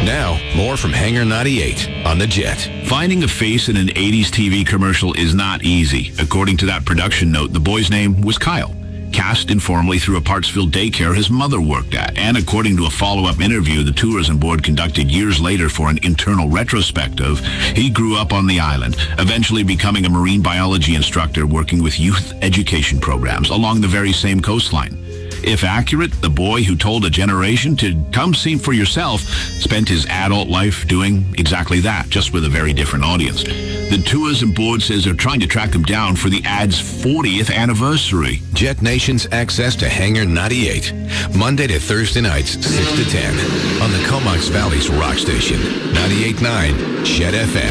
Now, more from Hangar 98 on the Jet. Finding a face in an 80s TV commercial is not easy. According to that production note, the boy's name was Kyle. Cast informally through a Partsville daycare his mother worked at. And according to a follow-up interview the tourism board conducted years later for an internal retrospective, he grew up on the island, eventually becoming a marine biology instructor working with youth education programs along the very same coastline. If accurate, the boy who told a generation to come see for yourself spent his adult life doing exactly that, just with a very different audience. The tourism board says they're trying to track him down for the ad's 40th anniversary. Jet Nation's access to Hangar 98, Monday to Thursday nights, 6 to 10, on the Comox Valley's rock station, 98.9 Jet FM.